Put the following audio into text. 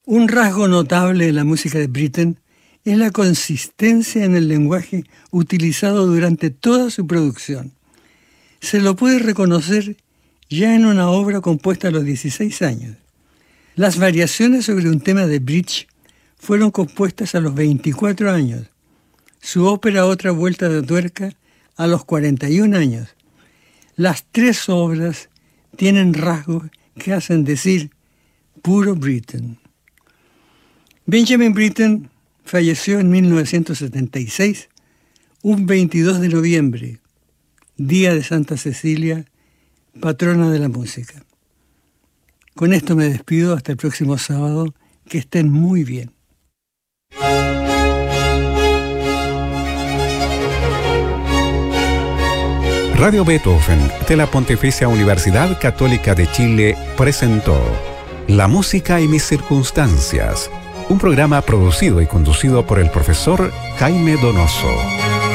Un rasgo notable de la música de Britten es la consistencia en el lenguaje utilizado durante toda su producción. Se lo puede reconocer ya en una obra compuesta a los 16 años. Las variaciones sobre un tema de bridge fueron compuestas a los 24 años. Su ópera Otra vuelta de tuerca a los 41 años. Las tres obras tienen rasgos que hacen decir puro Britten. Benjamin Britten falleció en 1976, un 22 de noviembre, día de Santa Cecilia, patrona de la música. Con esto me despido hasta el próximo sábado. Que estén muy bien. Radio Beethoven de la Pontificia Universidad Católica de Chile presentó La música y mis circunstancias, un programa producido y conducido por el profesor Jaime Donoso.